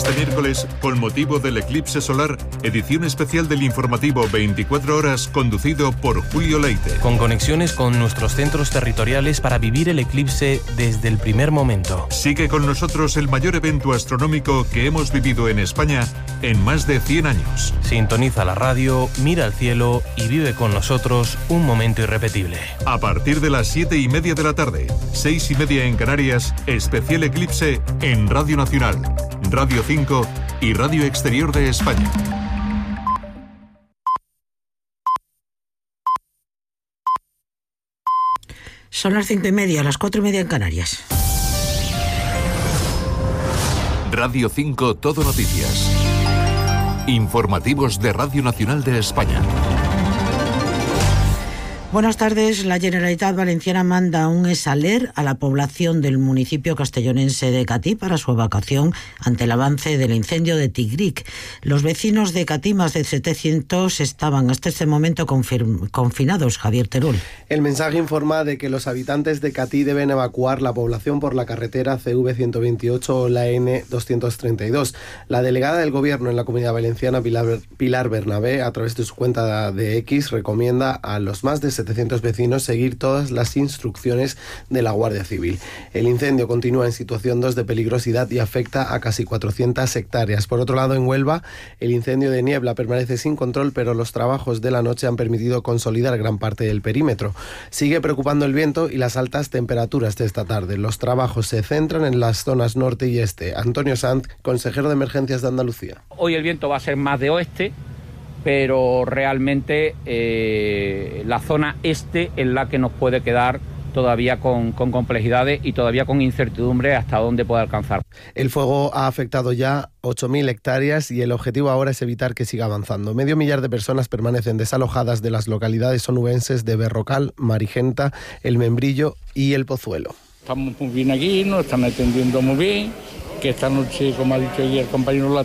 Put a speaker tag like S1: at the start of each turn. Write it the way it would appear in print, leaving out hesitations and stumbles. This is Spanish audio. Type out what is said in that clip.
S1: este miércoles, con motivo del eclipse solar, edición especial del informativo 24 horas conducido por Julio Leite.
S2: Con conexiones con nuestros centros territoriales para vivir el eclipse desde el primer momento.
S1: Sigue con nosotros el mayor evento astronómico que hemos vivido en España en más de 100 años.
S2: Sintoniza la radio, mira al cielo y vive con nosotros un momento irrepetible.
S1: A partir de las 7:30 de la tarde, 6:30 en Canarias, especial eclipse en Radio Nacional, Radio 5 y Radio Exterior de España.
S3: Son las 5:30, las 4:30 en Canarias.
S1: Radio 5 Todo Noticias. Informativos de Radio Nacional de España.
S3: Buenas tardes. La Generalitat Valenciana manda un esaler a la población del municipio castellonense de Catí para su evacuación ante el avance del incendio de Tigric. Los vecinos de Catí, más de 700, estaban hasta este momento confinados. Javier Terol.
S4: El mensaje informa de que los habitantes de Catí deben evacuar la población por la carretera CV128 o la N232. La delegada del Gobierno en la Comunidad Valenciana, Pilar Bernabé, a través de su cuenta de X, recomienda a los más de 700 vecinos seguir todas las instrucciones de la Guardia Civil. El incendio continúa en situación 2 de peligrosidad y afecta a casi 400 hectáreas. Por otro lado, en Huelva, el incendio de Niebla permanece sin control, pero los trabajos de la noche han permitido consolidar gran parte del perímetro. Sigue preocupando el viento y las altas temperaturas de esta tarde. Los trabajos se centran en las zonas norte y este. Antonio Sanz, consejero de Emergencias de Andalucía.
S5: Hoy el viento va a ser más de oeste, pero realmente la zona este es la que nos puede quedar todavía con complejidades y todavía con incertidumbre hasta dónde puede alcanzar.
S4: El fuego ha afectado ya 8.000 hectáreas y el objetivo ahora es evitar que siga avanzando. 500.000 de personas permanecen desalojadas de las localidades onubenses de Berrocal, Marigenta, El Membrillo y El Pozuelo.
S6: Estamos muy bien aquí, nos están atendiendo muy bien, que esta noche, como ha dicho ayer el compañero